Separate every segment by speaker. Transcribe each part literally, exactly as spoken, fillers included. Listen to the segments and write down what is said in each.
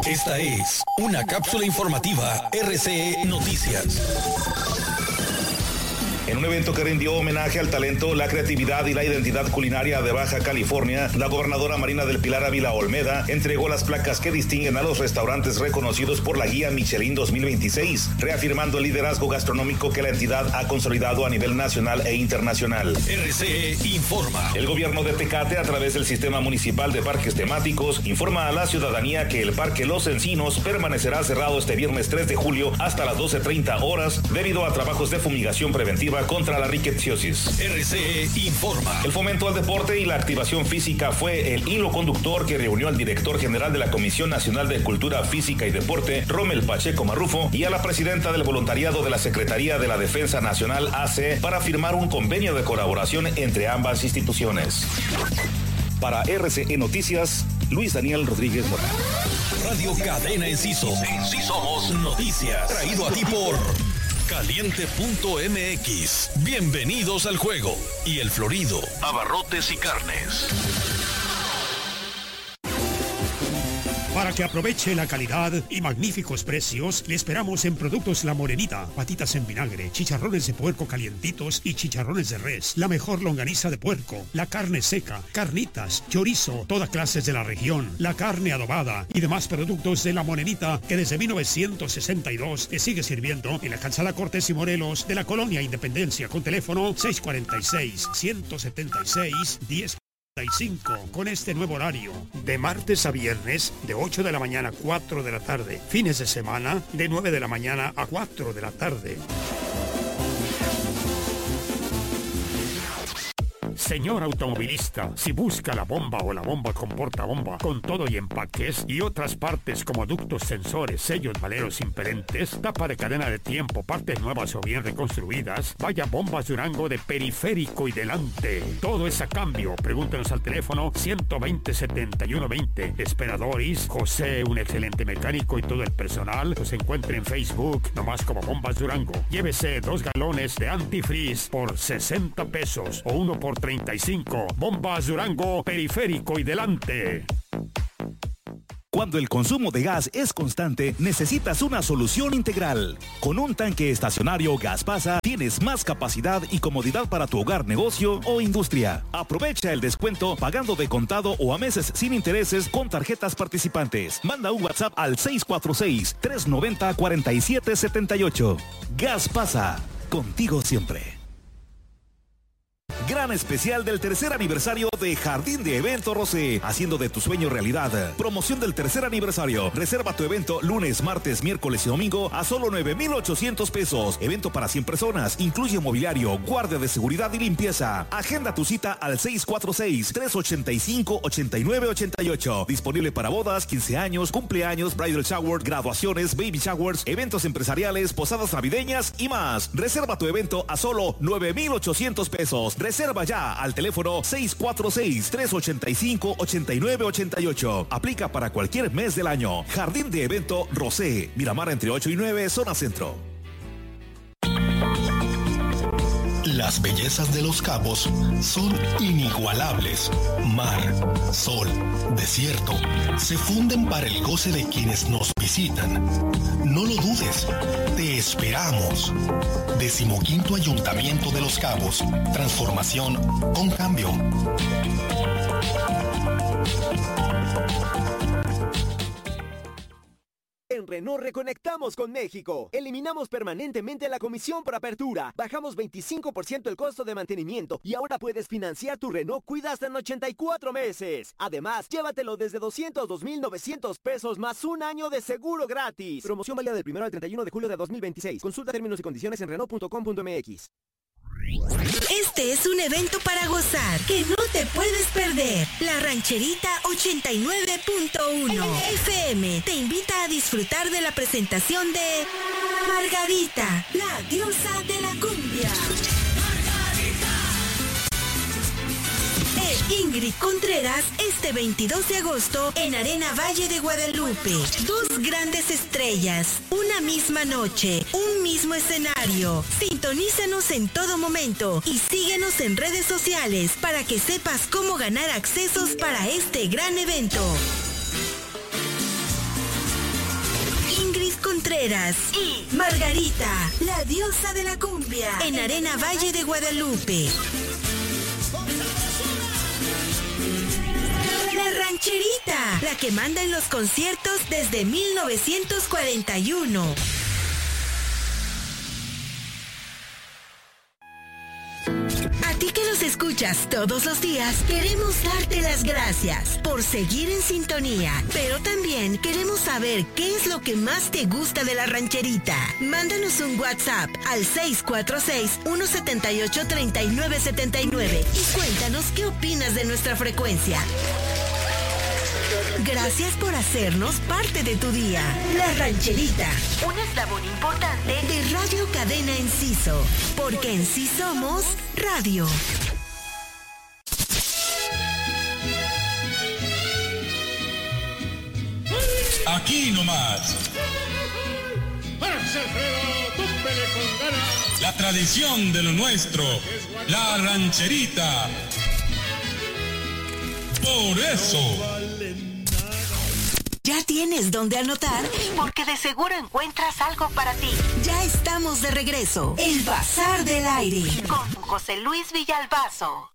Speaker 1: Esta es una cápsula informativa R C E Noticias.
Speaker 2: En un evento que rindió homenaje al talento, la creatividad y la identidad culinaria de Baja California, la gobernadora Marina del Pilar Ávila Olmeda entregó las placas que distinguen a los restaurantes reconocidos por la guía Michelin dos mil veintiséis, reafirmando el liderazgo gastronómico que la entidad ha consolidado a nivel nacional e internacional.
Speaker 1: R C E informa.
Speaker 2: El gobierno de Tecate, a través del Sistema Municipal de Parques Temáticos, informa a la ciudadanía que el Parque Los Encinos permanecerá cerrado este viernes tres de julio hasta las doce treinta horas debido a trabajos de fumigación preventiva contra la riqueciosis.
Speaker 1: R C E informa.
Speaker 2: El fomento al deporte y la activación física fue el hilo conductor que reunió al director general de la Comisión Nacional de Cultura Física y Deporte, Rommel Pacheco Marrufo, y a la presidenta del voluntariado de la Secretaría de la Defensa Nacional, A C, para firmar un convenio de colaboración entre ambas instituciones. Para R C E Noticias, Luis Daniel Rodríguez Mora.
Speaker 1: Radio Cadena Enciso. En sí somos noticias. Traído a ti por Caliente punto M X. Bienvenidos al juego. Y El Florido, abarrotes y carnes.
Speaker 3: Para que aproveche la calidad y magníficos precios, le esperamos en Productos La Morenita. Patitas en vinagre, chicharrones de puerco calientitos y chicharrones de res. La mejor longaniza de puerco, la carne seca, carnitas, chorizo, todas clases de la región, la carne adobada y demás productos de La Morenita que desde mil novecientos sesenta y dos te sigue sirviendo en la calzada Cortés y Morelos de la Colonia Independencia con teléfono seis cuatro seis, uno siete seis, diez cinco con este nuevo horario de martes a viernes de ocho de la mañana a cuatro de la tarde, fines de semana de nueve de la mañana a cuatro de la tarde. Señor automovilista, si busca la bomba o la bomba con portabomba, con todo y empaques y otras partes como ductos, sensores, sellos, valeros impedentes, tapa de cadena de tiempo, partes nuevas o bien reconstruidas, vaya Bombas Durango de periférico y delante. Todo es a cambio. Pregúntenos al teléfono ciento veinte, setenta y uno veinte. Esperadores, José, un excelente mecánico y todo el personal los encuentra en Facebook, nomás como Bombas Durango. Llévese dos galones de antifreeze por sesenta pesos o uno por treinta y cinco. Bombas Durango, periférico y delante.
Speaker 4: Cuando el consumo de gas es constante, necesitas una solución integral. Con un tanque estacionario Gas Pasa, tienes más capacidad y comodidad para tu hogar, negocio o industria. Aprovecha el descuento pagando de contado o a meses sin intereses con tarjetas participantes. Manda un WhatsApp al seis cuatro seis, tres nueve cero, cuatro siete siete ocho. Gas Pasa, contigo siempre. Gran especial del tercer aniversario de Jardín de Evento Rosé, haciendo de tu sueño realidad. Promoción del tercer aniversario. Reserva tu evento lunes, martes, miércoles y domingo a solo nueve mil ochocientos pesos. Evento para cien personas. Incluye mobiliario, guardia de seguridad y limpieza. Agenda tu cita al seis cuatro seis, tres ocho cinco, ocho nueve ocho ocho. Disponible para bodas, quince años, cumpleaños, bridal shower, graduaciones, baby showers, eventos empresariales, posadas navideñas y más. Reserva tu evento a solo nueve mil ochocientos pesos. Reserva ya al teléfono seis cuatro seis, tres ocho cinco, ocho nueve ocho ocho. Aplica para cualquier mes del año. Jardín de Evento Rosé, Miramar entre ocho y nueve, zona centro.
Speaker 1: Las bellezas de Los Cabos son inigualables. Mar, sol, desierto, se funden para el goce de quienes nos visitan. No lo dudes, te esperamos. Decimoquinto Ayuntamiento de Los Cabos. Transformación con cambio.
Speaker 5: En Renault reconectamos con México. Eliminamos permanentemente la comisión por apertura. Bajamos veinticinco por ciento el costo de mantenimiento y ahora puedes financiar tu Renault Cuida hasta en ochenta y cuatro meses. Además, llévatelo desde doscientos dos mil novecientos pesos más un año de seguro gratis. Promoción válida del primero al treinta y uno de julio de dos mil veintiséis. Consulta términos y condiciones en Renault punto com punto m x.
Speaker 6: Este es un evento para gozar que no te puedes perder. La Rancherita ochenta y nueve punto uno F M te invita a disfrutar de la presentación de Margarita, la diosa de la cumbia. Ingrid Contreras este veintidós de agosto en Arena Valle de Guadalupe. Dos grandes estrellas, una misma noche, un mismo escenario. Sintonízanos en todo momento y síguenos en redes sociales para que sepas cómo ganar accesos para este gran evento. Contreras y Margarita, la diosa de la cumbia, en Arena Valle de Guadalupe. La Rancherita, la que manda en los conciertos desde mil novecientos cuarenta y uno. A ti que nos escuchas todos los días, queremos darte las gracias por seguir en sintonía, pero también queremos saber qué es lo que más te gusta de La Rancherita. Mándanos un WhatsApp al seis cuatro seis, uno siete ocho, tres nueve siete nueve y cuéntanos qué opinas de nuestra frecuencia. Gracias por hacernos parte de tu día. La Rancherita, un eslabón importante de Radio Cadena Enciso, porque en sí somos radio.
Speaker 1: Aquí nomás. La tradición de lo nuestro. La Rancherita. Por eso.
Speaker 6: ¿Ya tienes dónde anotar? Porque de seguro encuentras algo para ti. Ya estamos de regreso. El Bazar del Aire. Con José Luis Villalbazo.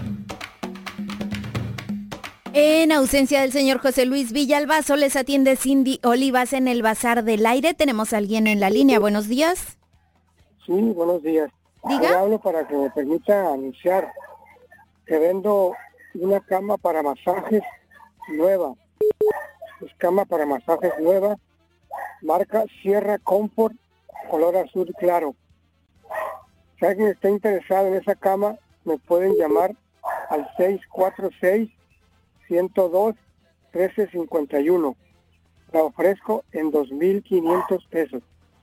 Speaker 7: En ausencia del señor José Luis Villalbazo, les atiende Cindy Olivas en el Bazar del Aire. Tenemos a alguien en la línea. Buenos días.
Speaker 8: Sí, buenos días.
Speaker 7: ¿Diga?
Speaker 8: Yo hablo para que me permita anunciar que vendo una cama para masajes nueva. Es cama para masajes nueva, marca Sierra Comfort, color azul claro. Si alguien está interesado en esa cama, me pueden llamar al seis cuatro seis, uno cero dos, uno tres cinco uno. La ofrezco en dos mil quinientos pesos.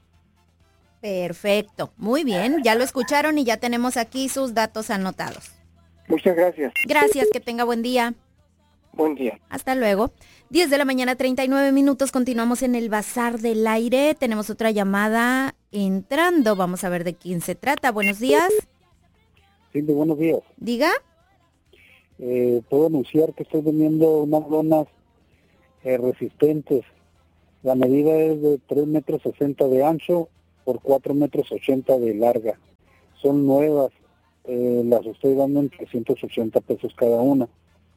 Speaker 7: Perfecto, muy bien, ya lo escucharon y ya tenemos aquí sus datos anotados.
Speaker 8: Muchas gracias.
Speaker 7: Gracias, que tenga buen día.
Speaker 8: Buen día.
Speaker 7: Hasta luego. diez de la mañana, treinta y nueve minutos. Continuamos en el Bazar del Aire. Tenemos otra llamada entrando. Vamos a ver de quién se trata. Buenos días.
Speaker 8: Sí, de buenos días.
Speaker 7: Diga.
Speaker 8: Eh, puedo anunciar que estoy vendiendo unas lonas eh, resistentes. La medida es de tres metros sesenta de ancho por cuatro metros ochenta de larga. Son nuevas. Eh, las estoy dando en trescientos ochenta pesos cada una.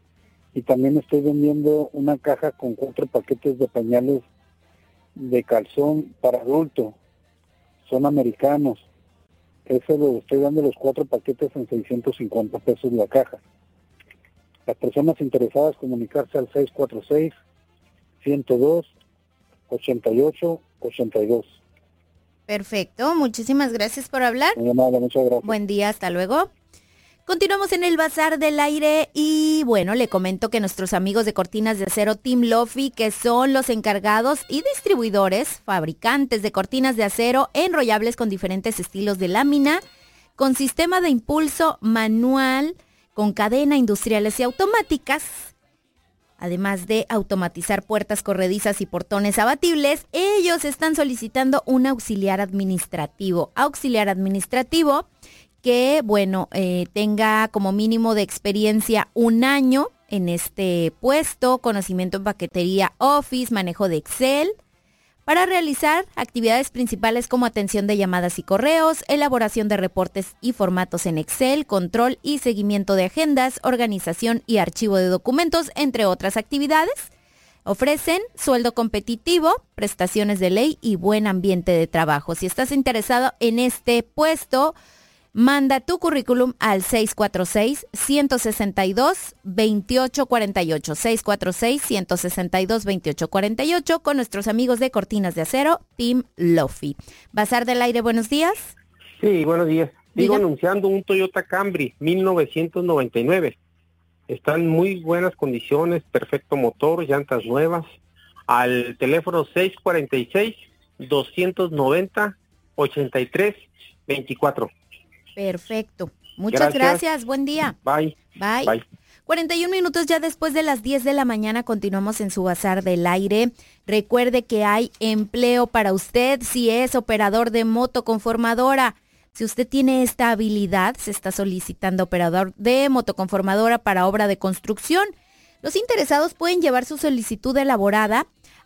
Speaker 8: Y también estoy vendiendo una caja con cuatro paquetes de pañales de calzón para adulto. Son americanos. Eso lo estoy dando los cuatro paquetes en seiscientos cincuenta pesos la caja. Las personas interesadas comunicarse al seis cuatro seis, uno cero dos, ocho ocho ocho dos.
Speaker 7: Perfecto, muchísimas gracias por hablar.
Speaker 8: Muy amable, muchas gracias.
Speaker 7: Buen día, hasta luego. Continuamos en el Bazar del Aire y bueno, le comento que nuestros amigos de Cortinas de Acero Team Lofi, que son los encargados y distribuidores, fabricantes de cortinas de acero enrollables con diferentes estilos de lámina, con sistema de impulso manual, con cadena, industriales y automáticas, además de automatizar puertas corredizas y portones abatibles, ellos están solicitando un auxiliar administrativo. Auxiliar administrativo que, bueno, eh, tenga como mínimo de experiencia un año en este puesto, conocimiento en paquetería Office, manejo de Excel, para realizar actividades principales como atención de llamadas y correos, elaboración de reportes y formatos en Excel, control y seguimiento de agendas, organización y archivo de documentos, entre otras actividades. Ofrecen sueldo competitivo, prestaciones de ley y buen ambiente de trabajo. Si estás interesado en este puesto, manda tu currículum al seis cuatro seis, uno seis dos, dos ocho cuatro ocho, seis cuatro seis, uno seis dos, dos ocho cuatro ocho con nuestros amigos de Cortinas de Acero, Team Lofi. Bazar del Aire, buenos días.
Speaker 9: Sí, buenos días. Sigo
Speaker 7: Diga.
Speaker 9: anunciando un Toyota Camry mil novecientos noventa y nueve. Está en muy buenas condiciones, perfecto motor, llantas nuevas. Al teléfono seis cuatro seis, dos nueve cero, ocho tres dos cuatro.
Speaker 7: Perfecto. Muchas gracias. gracias. Buen día.
Speaker 9: Bye.
Speaker 7: Bye.
Speaker 9: Bye.
Speaker 7: cuarenta y un minutos ya después de las diez de la mañana, continuamos en su Bazar del Aire. Recuerde que hay empleo para usted si es operador de motoconformadora. Si usted tiene esta habilidad, se está solicitando operador de motoconformadora para obra de construcción. Los interesados pueden llevar su solicitud elaborada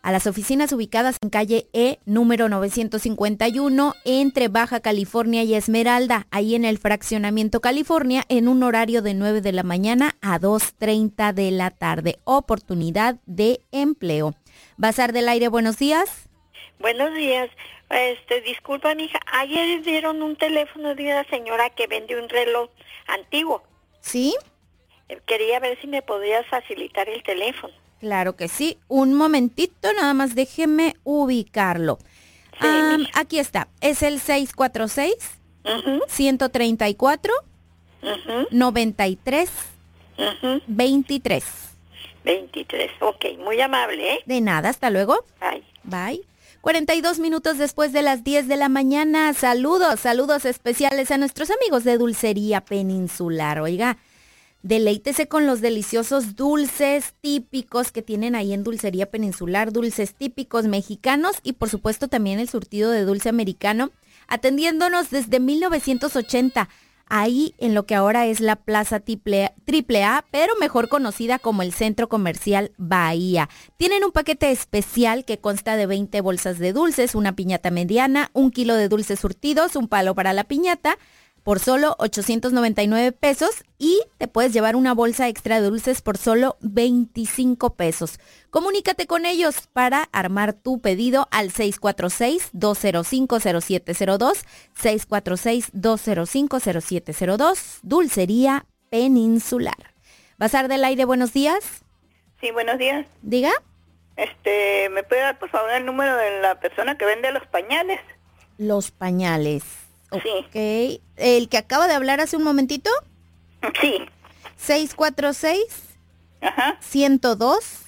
Speaker 7: a las oficinas ubicadas en calle E, número novecientos cincuenta y uno, entre Baja California y Esmeralda, ahí en el Fraccionamiento California, en un horario de nueve de la mañana a dos treinta de la tarde. Oportunidad de empleo. Bazar del Aire, buenos días.
Speaker 10: Buenos días. Este, disculpa, mija, ayer dieron un teléfono de una señora que vende un reloj antiguo.
Speaker 7: ¿Sí?
Speaker 10: Quería ver si me podías facilitar el teléfono.
Speaker 7: Claro que sí. Un momentito, nada más déjeme ubicarlo.
Speaker 10: Sí,
Speaker 7: um, aquí está. Es el seis cuatro seis, ciento treinta y cuatro, noventa y tres, veintitrés.
Speaker 10: veintitrés, ok. Muy amable, ¿eh?
Speaker 7: De nada, hasta luego.
Speaker 10: Bye.
Speaker 7: Bye. cuarenta y dos minutos después de las diez de la mañana. Saludos, saludos especiales a nuestros amigos de Dulcería Peninsular. Oiga, deleítese con los deliciosos dulces típicos que tienen ahí en Dulcería Peninsular, dulces típicos mexicanos y por supuesto también el surtido de dulce americano, atendiéndonos desde mil novecientos ochenta, ahí en lo que ahora es la Plaza Triple A, pero mejor conocida como el Centro Comercial Bahía. Tienen un paquete especial que consta de veinte bolsas de dulces, una piñata mediana, un kilo de dulces surtidos, un palo para la piñata, por solo ochocientos noventa y nueve pesos, y te puedes llevar una bolsa extra de dulces por solo veinticinco pesos. Comunícate con ellos para armar tu pedido al seis cuatro seis, dos cero cinco, cero siete cero dos, seis cuatro seis, dos cero cinco, cero siete cero dos, Dulcería Peninsular. Bazar del Aire, buenos días.
Speaker 10: Sí, buenos días.
Speaker 7: Diga.
Speaker 10: Este, ¿me puede dar por favor el número de la persona que vende los pañales?
Speaker 7: Los pañales.
Speaker 10: Sí.
Speaker 7: Ok. ¿El que acaba de hablar hace un momentito?
Speaker 10: Sí.
Speaker 7: seis cuatro seis,
Speaker 10: Ajá.
Speaker 7: ciento dos,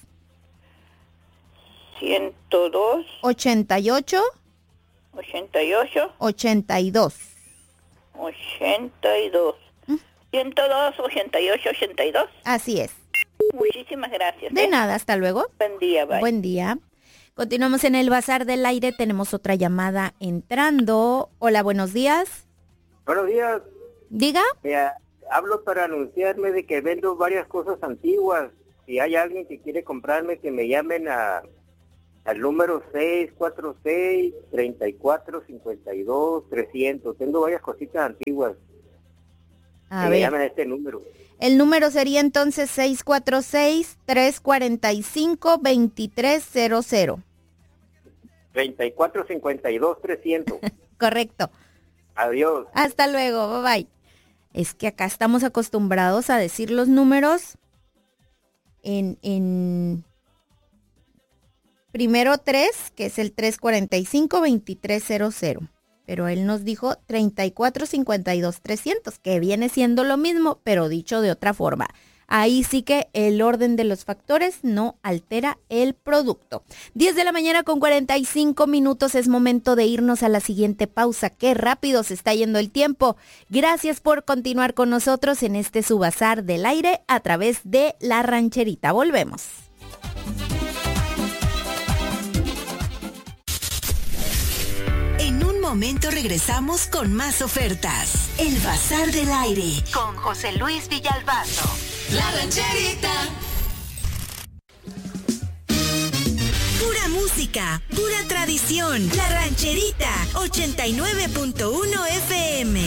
Speaker 10: ciento dos,
Speaker 7: ochenta y ocho,
Speaker 10: ochenta y ocho,
Speaker 7: ochenta y dos.
Speaker 10: ochenta y dos. ciento dos, ochenta y ocho, ochenta y dos.
Speaker 7: Así es.
Speaker 10: Muchísimas gracias.
Speaker 7: De
Speaker 10: ¿eh?
Speaker 7: nada, hasta luego.
Speaker 10: Buen día, bye.
Speaker 7: Buen día. Continuamos en el Bazar del Aire, tenemos otra llamada entrando. Hola, buenos días.
Speaker 11: Buenos días.
Speaker 7: Diga.
Speaker 11: Mira, hablo para anunciarme de que vendo varias cosas antiguas. Si hay alguien que quiere comprarme, que me llamen a al número seis cuatro seis, treinta y cuatro, cincuenta y dos, trescientos. Tengo varias cositas antiguas.
Speaker 7: A
Speaker 11: que
Speaker 7: ver.
Speaker 11: me llamen a este número.
Speaker 7: El número sería entonces seis cuatro seis, tres cuatro cinco, dos tres cero cero.
Speaker 11: treinta y cuatro, cincuenta y dos, trescientos.
Speaker 7: Correcto.
Speaker 11: Adiós.
Speaker 7: Hasta luego, bye bye. Es que acá estamos acostumbrados a decir los números en, en primero tres, que es el tres cuatro cinco, dos tres cero cero. Pero él nos dijo treinta y cuatro, cincuenta y dos, trescientos, que viene siendo lo mismo, pero dicho de otra forma. Ahí sí que el orden de los factores no altera el producto. diez de la mañana con cuarenta y cinco minutos, es momento de irnos a la siguiente pausa. Qué rápido se está yendo el tiempo. Gracias por continuar con nosotros en este su Bazar del Aire a través de La Rancherita. Volvemos.
Speaker 6: Momento regresamos con más ofertas. El Bazar del Aire con José Luis Villalbazo. La Rancherita. Pura música, pura tradición. La Rancherita, ochenta y nueve punto uno F M.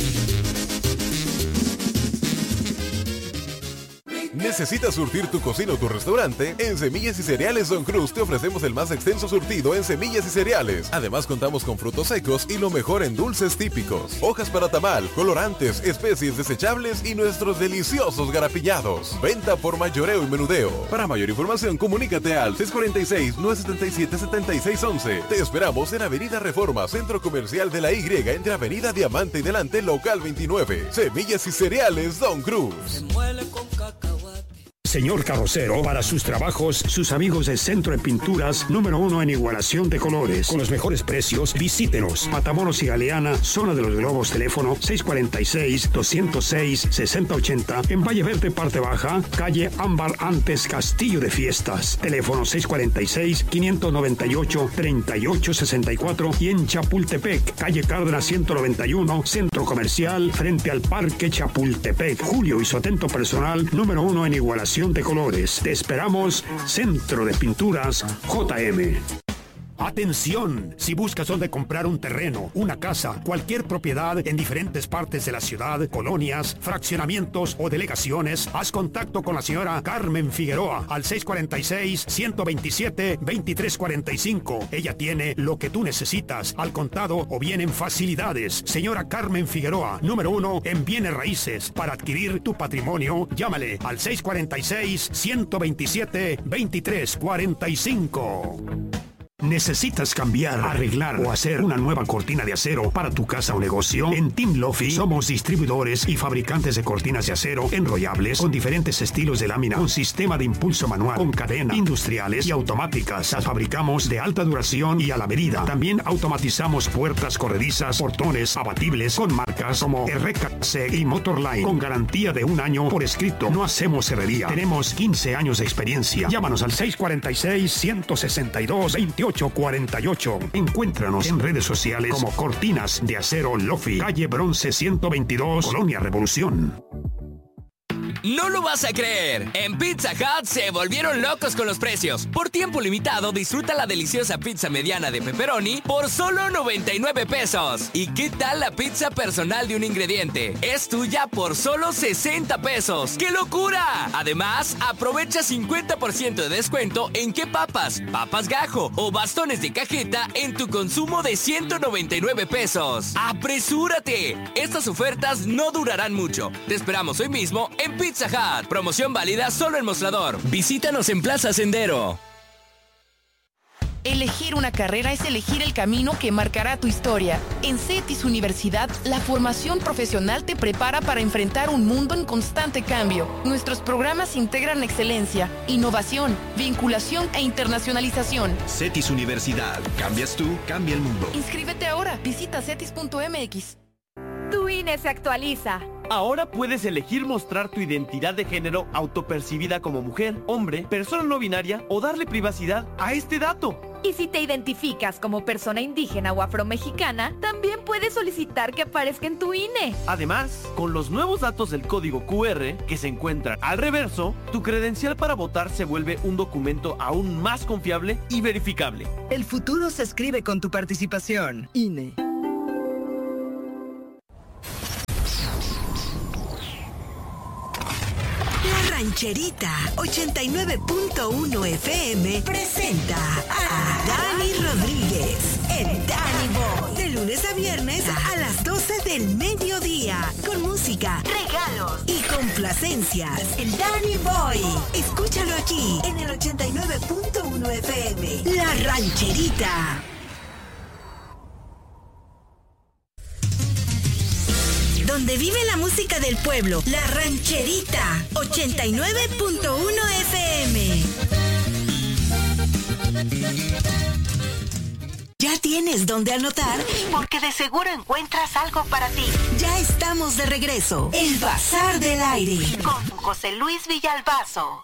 Speaker 12: ¿Necesitas surtir tu cocina o tu restaurante? En Semillas y Cereales Don Cruz te ofrecemos el más extenso surtido en semillas y cereales. Además contamos con frutos secos y lo mejor en dulces típicos, hojas para tamal, colorantes, especies desechables y nuestros deliciosos garapiñados. Venta por mayoreo y menudeo. Para mayor información comunícate al seis cuatro seis, nueve siete siete, siete seis once. Te esperamos en Avenida Reforma, Centro Comercial de la Y, entre Avenida Diamante y Delante, Local veintinueve. Semillas y Cereales Don Cruz.
Speaker 3: Señor carrocero, para sus trabajos, sus amigos de Centro de Pinturas, número uno en igualación de colores. Con los mejores precios, visítenos. Matamoros y Galeana, zona de los Globos, teléfono seis cuatro seis, dos cero seis, seis cero ocho cero. En Valle Verde, parte baja, calle Ámbar antes Castillo de Fiestas. Teléfono seis cuatro seis, cinco nueve ocho, tres ocho seis cuatro. Y en Chapultepec, calle Cárdenas ciento noventa y uno, Centro Comercial, frente al Parque Chapultepec. Julio y su atento personal, número uno en igualación selección de colores. Te esperamos, Centro de Pinturas J M. Atención, si buscas dónde comprar un terreno, una casa, cualquier propiedad en diferentes partes de la ciudad, colonias, fraccionamientos o delegaciones, haz contacto con la señora Carmen Figueroa al seis cuatro seis, uno dos siete, dos tres cuatro cinco. Ella tiene lo que tú necesitas, al contado o bien en facilidades. Señora Carmen Figueroa, número uno en bienes raíces. Para adquirir tu patrimonio, llámale al seis cuatro seis, uno dos siete, dos tres cuatro cinco. ¿Necesitas cambiar, arreglar o hacer una nueva cortina de acero para tu casa o negocio? En Team Lofi somos distribuidores y fabricantes de cortinas de acero enrollables con diferentes estilos de lámina, con sistema de impulso manual, con cadena, industriales y automáticas. Las fabricamos de alta duración y a la medida. También automatizamos puertas corredizas, portones abatibles con marcas como R K C y Motorline, con garantía de un año por escrito. No hacemos herrería. Tenemos quince años de experiencia. Llámanos al seis cuatro seis, uno seis dos, dos ocho cuatro ocho. Encuéntranos en redes sociales como Cortinas de Acero Lofi, calle Bronce ciento veintidós, Colonia Revolución.
Speaker 13: No lo vas a creer. En Pizza Hut se volvieron locos con los precios. Por tiempo limitado, disfruta la deliciosa pizza mediana de pepperoni por solo noventa y nueve pesos. ¿Y qué tal la pizza personal de un ingrediente? Es tuya por solo sesenta pesos. ¡Qué locura! Además, aprovecha cincuenta por ciento de descuento en qué papas, papas gajo o bastones de cajeta en tu consumo de ciento noventa y nueve pesos. ¡Apresúrate! Estas ofertas no durarán mucho. Te esperamos hoy mismo en Pizza Hut. Promoción válida solo en Mostrador. Visítanos en Plaza Sendero.
Speaker 14: Elegir una carrera es elegir el camino que marcará tu historia. En CETIS Universidad, la formación profesional te prepara para enfrentar un mundo en constante cambio. Nuestros programas integran excelencia, innovación, vinculación e internacionalización.
Speaker 15: CETIS Universidad. Cambias tú, cambia el mundo.
Speaker 14: Inscríbete ahora. Visita cetis punto m x.
Speaker 16: Tu I N E se actualiza.
Speaker 17: Ahora puedes elegir mostrar tu identidad de género autopercibida como mujer, hombre, persona no binaria o darle privacidad a este dato.
Speaker 16: Y si te identificas como persona indígena o afromexicana, también puedes solicitar que aparezca en tu I N E.
Speaker 17: Además, con los nuevos datos del código Q R que se encuentran al reverso, tu credencial para votar se vuelve un documento aún más confiable y verificable.
Speaker 18: El futuro se escribe con tu participación. I N E.
Speaker 6: Rancherita ochenta y nueve punto uno F M presenta a Dani Rodríguez, el Danny Boy, de lunes a viernes a las doce del mediodía, con música, regalos y complacencias. El Danny Boy, escúchalo aquí en el ochenta y nueve punto uno F M, La Rancherita. Donde vive la música del pueblo, La Rancherita, ochenta y nueve punto uno F M. ¿Ya tienes dónde anotar? Porque de seguro encuentras algo para ti. Ya estamos de regreso. El Bazar del Aire. Con José Luis Villalbazo.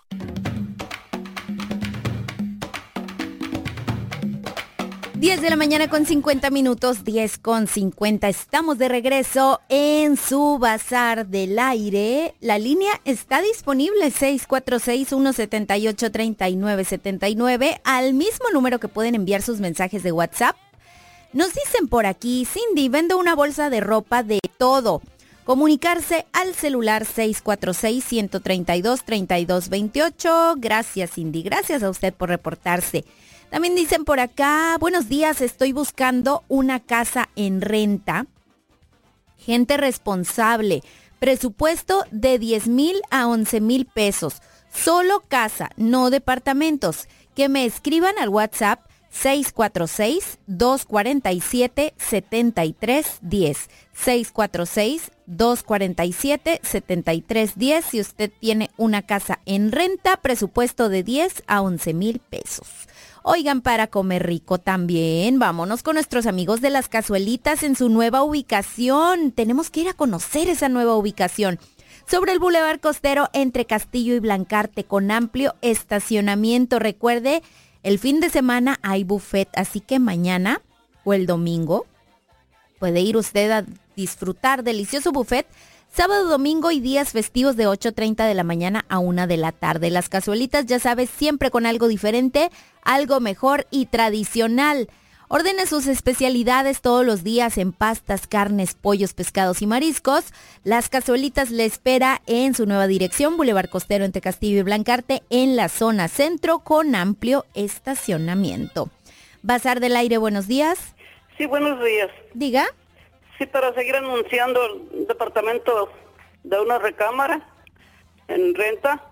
Speaker 7: diez de la mañana con cincuenta minutos, diez con cincuenta. Estamos de regreso en su Bazar del Aire. La línea está disponible, seis cuatro seis, uno siete ocho, tres nueve siete nueve, al mismo número que pueden enviar sus mensajes de WhatsApp. Nos dicen por aquí, Cindy, vendo una bolsa de ropa de todo. Comunicarse al celular seis cuatro seis, uno tres dos, tres dos dos ocho. Gracias, Cindy. Gracias a usted por reportarse. También dicen por acá, buenos días, estoy buscando una casa en renta. Gente responsable. Presupuesto de diez mil a once mil pesos. Solo casa, no departamentos. Que me escriban al WhatsApp seis cuatro seis, dos cuatro siete, siete tres uno cero. seis cuatro seis, dos cuatro siete, siete tres uno cero. Si usted tiene una casa en renta, presupuesto de diez a once mil pesos. Oigan, para comer rico también, vámonos con nuestros amigos de Las Cazuelitas en su nueva ubicación. Tenemos que ir a conocer esa nueva ubicación. Sobre el Boulevard Costero entre Castillo y Blancarte, con amplio estacionamiento. Recuerde, el fin de semana hay buffet, así que mañana o el domingo puede ir usted a disfrutar delicioso buffet Sábado, domingo y días festivos de ocho treinta de la mañana a una de la tarde. Las cazuelitas, ya sabes, siempre con algo diferente, algo mejor y tradicional. Ordene sus especialidades todos los días en pastas, carnes, pollos, pescados y mariscos. Las Cazuelitas le espera en su nueva dirección, Boulevard Costero entre Castillo y Blancarte, en la zona centro con amplio estacionamiento. Bazar del Aire, buenos días.
Speaker 19: Sí, buenos días.
Speaker 7: Diga.
Speaker 19: Sí, para seguir anunciando el departamento de una recámara en renta,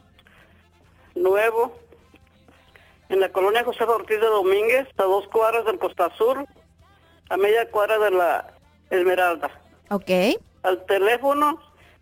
Speaker 19: nuevo, en la colonia José Ortiz de Domínguez, a dos cuadras del Costa Sur, a media cuadra de la Esmeralda.
Speaker 7: Ok.
Speaker 19: Al teléfono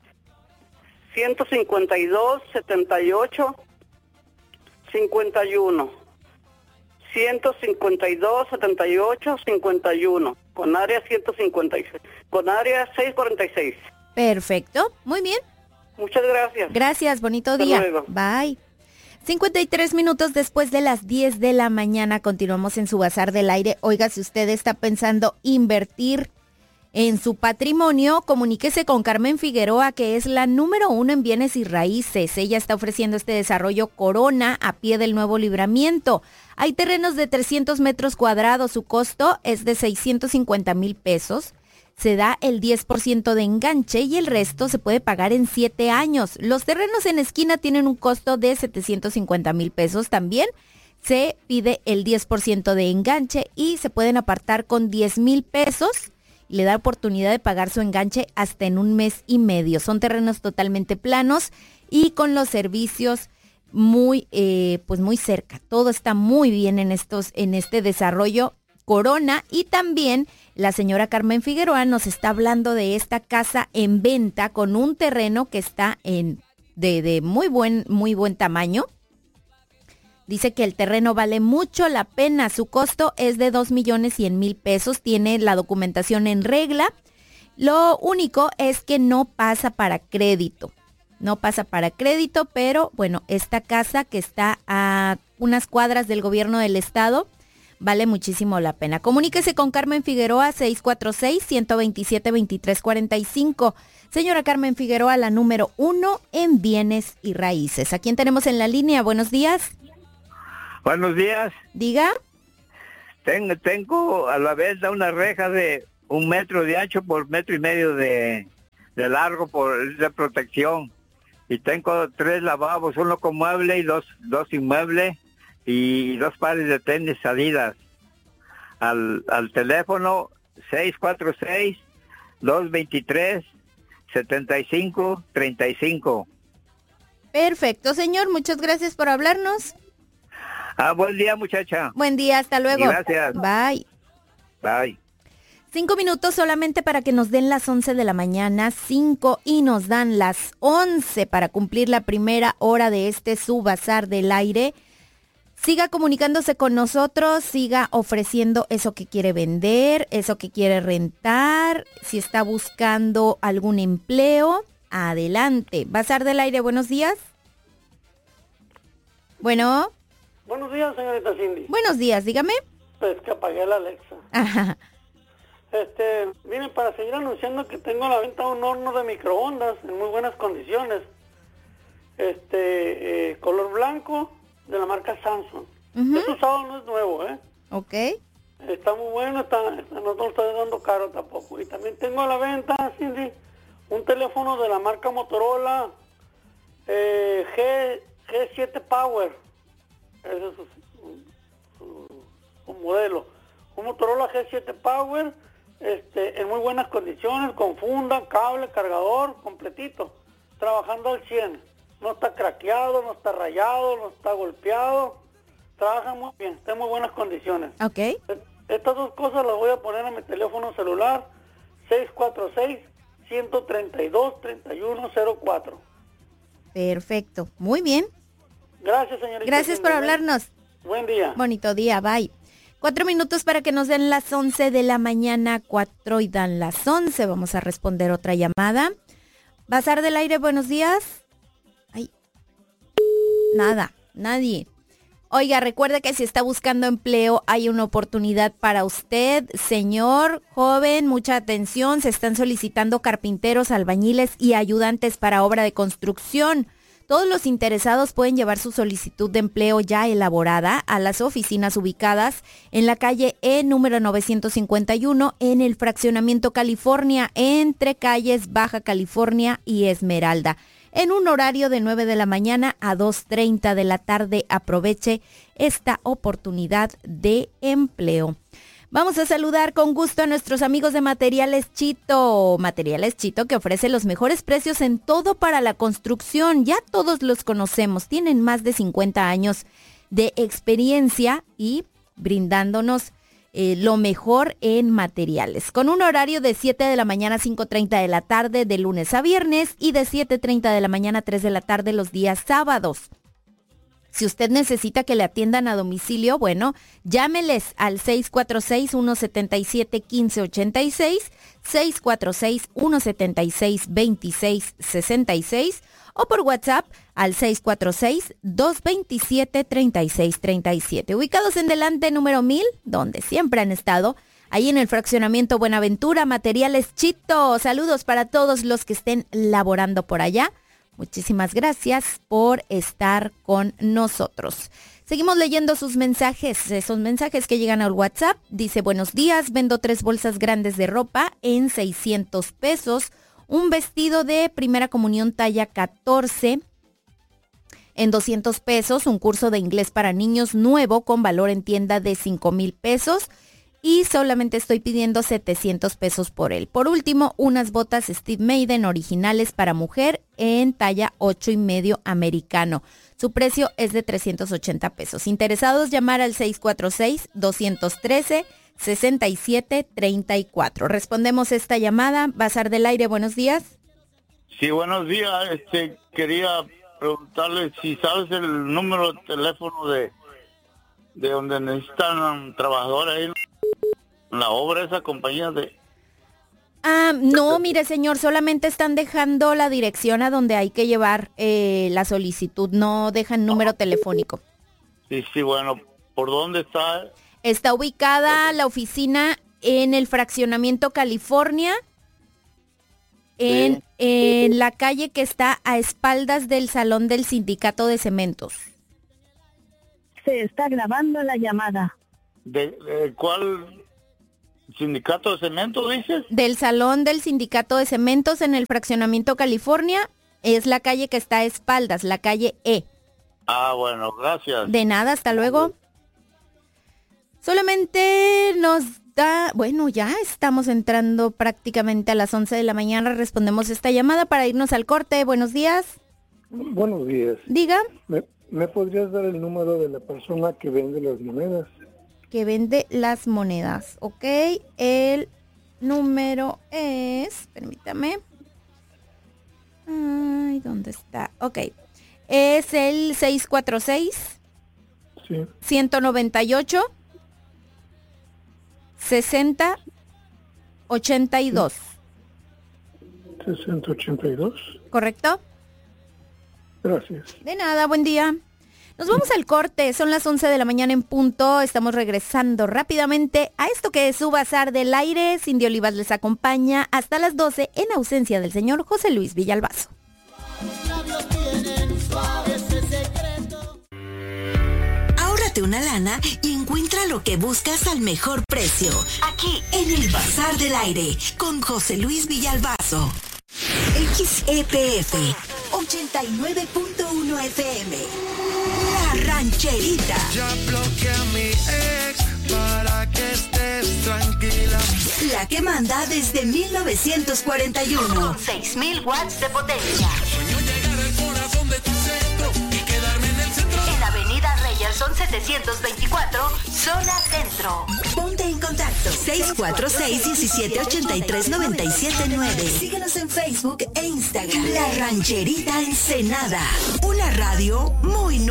Speaker 19: ciento cincuenta y dos, setenta y ocho, cincuenta y uno. ciento cincuenta y dos, setenta y ocho, cincuenta y uno. Con área ciento cincuenta y seis. Con área seiscientos cuarenta y seis.
Speaker 7: Perfecto. Muy bien.
Speaker 19: Muchas gracias.
Speaker 7: Gracias. Bonito
Speaker 19: Hasta
Speaker 7: día.
Speaker 19: luego.
Speaker 7: Bye. cincuenta y tres minutos después de las diez de la mañana, continuamos en su Bazar del Aire. Oiga, si usted está pensando invertir en su patrimonio, comuníquese con Carmen Figueroa, que es la número uno en bienes y raíces. Ella está ofreciendo este desarrollo Corona a pie del Nuevo Libramiento. Hay terrenos de trescientos metros cuadrados, su costo es de seiscientos cincuenta mil pesos. Se da el diez por ciento de enganche y el resto se puede pagar en siete años. Los terrenos en esquina tienen un costo de setecientos cincuenta mil pesos también. Se pide el diez por ciento de enganche y se pueden apartar con diez mil pesos. Y le da oportunidad de pagar su enganche hasta en un mes y medio. Son terrenos totalmente planos y con los servicios muy, eh, pues muy cerca. Todo está muy bien en estos, en este desarrollo Corona. Y también la señora Carmen Figueroa nos está hablando de esta casa en venta con un terreno que está en de, de muy buen, muy buen tamaño. Dice que el terreno vale mucho la pena. Su costo es de dos millones cien mil pesos. Tiene la documentación en regla. Lo único es que no pasa para crédito. No pasa para crédito, pero bueno, esta casa que está a unas cuadras del gobierno del estado vale muchísimo la pena. Comuníquese con Carmen Figueroa, seis cuatro seis, uno dos siete, dos tres cuatro cinco. Señora Carmen Figueroa, la número uno en bienes y raíces. ¿A quién tenemos en la línea? Buenos días.
Speaker 20: Buenos días.
Speaker 7: Diga.
Speaker 20: Tengo, tengo a la venta una reja de un metro de ancho por metro y medio de, de largo por de protección. Y tengo tres lavabos, uno con mueble y dos, dos sin mueble y dos pares de tenis salidas. Al, al teléfono seis cuatro seis, dos dos tres, siete cinco tres cinco.
Speaker 7: Perfecto, señor. Muchas gracias por hablarnos.
Speaker 20: Ah, buen día, muchacha.
Speaker 7: Buen día, hasta luego.
Speaker 20: Gracias.
Speaker 7: Bye.
Speaker 20: Bye.
Speaker 7: Cinco minutos solamente para que nos den las once de la mañana, cinco y nos dan las once para cumplir la primera hora de este su Bazar del Aire. Siga comunicándose con nosotros, siga ofreciendo eso que quiere vender, eso que quiere rentar, si está buscando algún empleo, adelante. Bazar del Aire, buenos días. Bueno.
Speaker 19: Buenos días, señorita Cindy.
Speaker 7: Buenos días, dígame.
Speaker 19: Pues que apagué la Alexa.
Speaker 7: Ajá.
Speaker 19: Este, miren, para seguir anunciando que tengo a la venta un horno de microondas en muy buenas condiciones. Este, eh, color blanco, de la marca Samsung. Uh-huh. Es usado, no es nuevo, ¿eh?
Speaker 7: Ok.
Speaker 19: Está muy bueno, está, está, no te lo estoy dando caro tampoco. Y también tengo a la venta, Cindy, un teléfono de la marca Motorola eh, G, G siete Power. Ese es su, su, su modelo. Un Motorola G siete Power, este, en muy buenas condiciones, con funda, cable, cargador, completito. Trabajando al cien. No está craqueado, no está rayado, no está golpeado. Trabaja muy bien, está en muy buenas condiciones.
Speaker 7: Ok.
Speaker 19: Estas dos cosas las voy a poner en mi teléfono celular, seis cuatro seis, uno tres dos, tres uno cero cuatro.
Speaker 7: Perfecto, muy bien.
Speaker 19: Gracias, señorita.
Speaker 7: Gracias por hablarnos.
Speaker 19: Buen día.
Speaker 7: Bonito día, bye. Cuatro minutos para que nos den las once de la mañana, cuatro y dan las once. Vamos a responder otra llamada. Bazar del Aire, buenos días. Ay, nada, nadie. Oiga, recuerde que si está buscando empleo, hay una oportunidad para usted. Señor, joven, mucha atención. Se están solicitando carpinteros, albañiles y ayudantes para obra de construcción. Todos los interesados pueden llevar su solicitud de empleo ya elaborada a las oficinas ubicadas en la calle E número novecientos cincuenta y uno en el fraccionamiento California, entre calles Baja California y Esmeralda, en un horario de nueve de la mañana a dos treinta de la tarde. Aproveche esta oportunidad de empleo. Vamos a saludar con gusto a nuestros amigos de Materiales Chito. Materiales Chito, que ofrece los mejores precios en todo para la construcción. Ya todos los conocemos, tienen más de cincuenta años de experiencia y brindándonos Eh, lo mejor en materiales, con un horario de siete de la mañana a cinco treinta de la tarde de lunes a viernes y de siete treinta de la mañana a tres de la tarde los días sábados. Si usted necesita que le atiendan a domicilio, bueno, llámeles al seis cuatro seis, uno siete siete, uno cinco ocho seis, seis cuatro seis, uno siete seis, dos seis seis seis o por WhatsApp al seis cuatro seis, dos dos siete, tres seis tres siete. Ubicados en Delante número mil, donde siempre han estado, ahí en el fraccionamiento Buenaventura, Materiales Chito. Saludos para todos los que estén laborando por allá. Muchísimas gracias por estar con nosotros. Seguimos leyendo sus mensajes, esos mensajes que llegan al WhatsApp. Dice, buenos días, vendo tres bolsas grandes de ropa en seiscientos pesos. Un vestido de primera comunión talla catorce en doscientos pesos. Un curso de inglés para niños nuevo con valor en tienda de cinco mil pesos. Y solamente estoy pidiendo setecientos pesos por él. Por último, unas botas Steve Madden originales para mujer en talla ocho y medio americano. Su precio es de trescientos ochenta pesos. Interesados, llamar al seis cuatro seis, dos uno tres, seis siete tres cuatro. Respondemos esta llamada. Bazar del Aire, buenos días.
Speaker 21: Sí, buenos días. Este, quería preguntarle si sabes el número de teléfono de, de donde necesitan trabajadores ahí. La obra, esa compañía de...
Speaker 7: Ah, no, mire señor, solamente están dejando la dirección a donde hay que llevar eh, la solicitud, no dejan número telefónico.
Speaker 21: Sí, sí, bueno, ¿por dónde está?
Speaker 7: Está ubicada la oficina en el fraccionamiento California, en, sí. en la calle que está a espaldas del Salón del Sindicato de Cementos.
Speaker 22: Se está grabando la llamada.
Speaker 21: ¿De, de cuál... ¿Sindicato de Cemento, dices?
Speaker 7: Del Salón del Sindicato de Cementos en el fraccionamiento California. Es la calle que está a espaldas, la calle E.
Speaker 21: Ah, bueno, gracias.
Speaker 7: De nada, hasta luego. Solamente nos da... Bueno, ya estamos entrando prácticamente a las once de la mañana. Respondemos esta llamada para irnos al corte. Buenos días.
Speaker 23: Buenos días.
Speaker 7: Diga.
Speaker 23: ¿Me, ¿Me podrías dar el número de la persona que vende las monedas?
Speaker 7: Que vende las monedas, ok, el número es, permítame, ay, ¿dónde está? Ok, es el seis cuatro seis,
Speaker 23: sí.
Speaker 7: ciento noventa y ocho, sesenta, ochenta y dos.
Speaker 23: sesenta, ochenta y dos.
Speaker 7: ¿Correcto?
Speaker 23: Gracias.
Speaker 7: De nada, buen día. Nos vamos al corte, son las once de la mañana en punto, estamos regresando rápidamente a esto que es su Bazar del Aire. Cindy Olivas les acompaña hasta las doce en ausencia del señor José Luis Villalbazo.
Speaker 6: Ahórrate una lana y encuentra lo que buscas al mejor precio. Aquí en el Bazar del Aire con José Luis Villalbazo. X E P F ochenta y nueve punto uno F M. La Rancherita.
Speaker 24: Ya bloqueé a mi ex para que estés tranquila.
Speaker 6: La que manda desde mil novecientos cuarenta y uno. Con seis mil watts de potencia.
Speaker 24: Sueño llegar al corazón de tu centro y quedarme en el centro.
Speaker 6: En Avenida Reyerson setecientos veinticuatro, zona centro. Ponte en contacto. seis cuatro seis, diecisiete ochenta y tres, noventa y siete nueve. Síguenos en Facebook e Instagram. La Rancherita Ensenada. Una radio muy nueva.